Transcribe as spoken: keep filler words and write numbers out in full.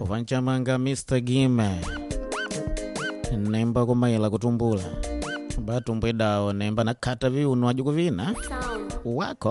Vanchamanga mister Gime nemba kumaila kutumbula batumbwe dao nemba nakata viunu wajukuvina wako